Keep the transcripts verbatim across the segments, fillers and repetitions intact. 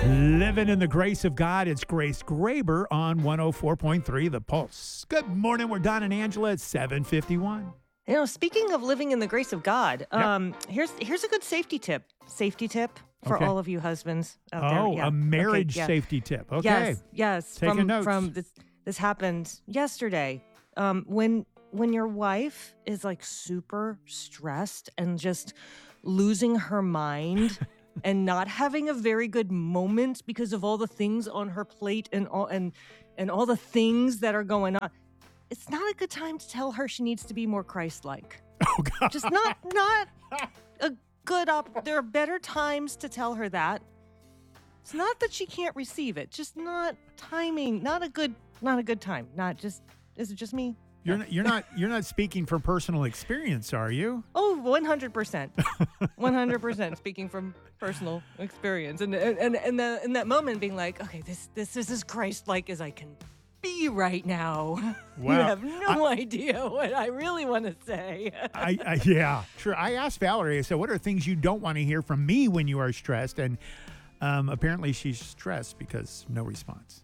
Living in the grace of God, it's Grace Graber on one oh four point three The Pulse. Good morning, we're Don and Angela at seven fifty-one. You know, speaking of living in the grace of God, Yep. um, here's here's a good safety tip. Safety tip for Okay. all of you husbands out there. Oh, Yeah. a marriage Okay, yeah. safety tip. Okay. Yes, yes. Taking from notes. from this this happened yesterday. Um, when when your wife is like super stressed and just losing her mind and not having a very good moment because of all the things on her plate and all and and all the things that are going on. It's not a good time to tell her she needs to be more Christ-like. Oh, God. Just not not a good op. There are better times to tell her that. It's not that she can't receive it. Just not timing. Not a good. Not a good time. Not just. Is it just me? You're not, you're not you're not speaking from personal experience, are you? Oh, one hundred percent. one hundred percent speaking from personal experience. And and and the, in that moment being like, okay, this this is as Christ-like as I can be right now. You Wow. have no idea what I really want to say. I, I yeah, sure. I asked Valerie, I said, what are things you don't want to hear from me when you are stressed? And um, apparently she's stressed because no response.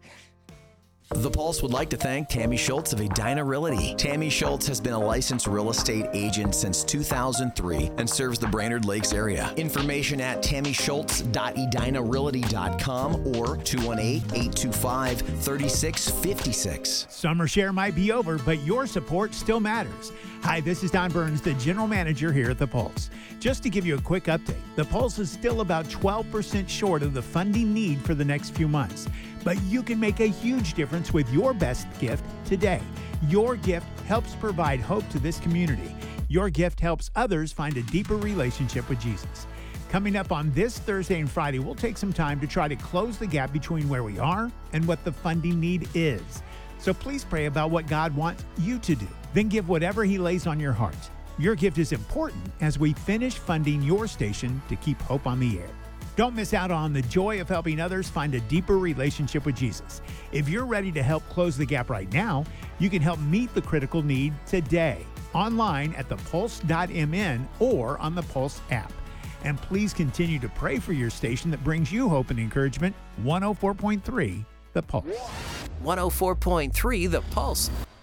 The Pulse would like to thank Tammy Schultz of Edina Realty. Tammy Schultz has been a licensed real estate agent since two thousand three and serves the Brainerd Lakes area. Information at tammy schultz dot edina realty dot com or two one eight, eight two five, three six five six. Summer share might be over, but your support still matters. Hi, this is Don Burns, the general manager here at The Pulse. Just to give you a quick update, The Pulse is still about twelve percent short of the funding need for the next few months. But you can make a huge difference with your best gift today. Your gift helps provide hope to this community. Your gift helps others find a deeper relationship with Jesus. Coming up on this Thursday and Friday, we'll take some time to try to close the gap between where we are and what the funding need is. So please pray about what God wants you to do. Then give whatever He lays on your heart. Your gift is important as we finish funding your station to keep hope on the air. Don't miss out on the joy of helping others find a deeper relationship with Jesus. If you're ready to help close the gap right now, you can help meet the critical need today, online at the pulse dot m n or on the Pulse app. And please continue to pray for your station that brings you hope and encouragement. one oh four point three The Pulse. one oh four point three The Pulse.